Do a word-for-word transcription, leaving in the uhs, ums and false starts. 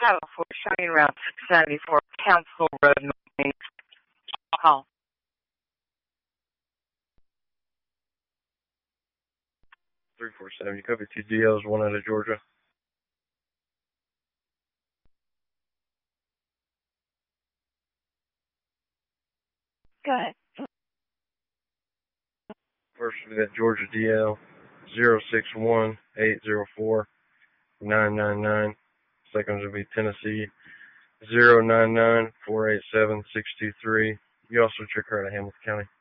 seven four, showing around six seventy-four Council Road, North Phoenix. Call. three four seven, you copy two D Ls, one out of Georgia. Go ahead. First will be that Georgia D L, zero six one eight zero four nine nine nine. Second will be Tennessee, zero nine nine four eight seven six two three. You also check her out of Hamilton County.